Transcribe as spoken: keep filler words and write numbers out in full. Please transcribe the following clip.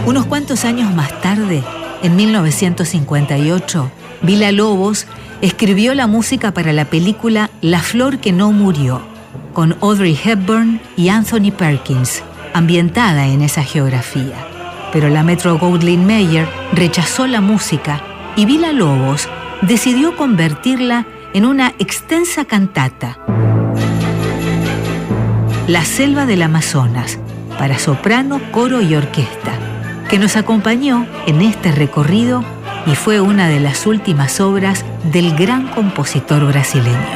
Unos cuantos años más tarde, en mil novecientos cincuenta y ocho, Villa-Lobos escribió la música para la película La flor que no murió, con Audrey Hepburn y Anthony Perkins, ambientada en esa geografía. Pero la Metro-Goldwyn-Mayer rechazó la música y Villa-Lobos decidió convertirla en una extensa cantata, La selva del Amazonas, para soprano, coro y orquesta, que nos acompañó en este recorrido y fue una de las últimas obras del gran compositor brasileño.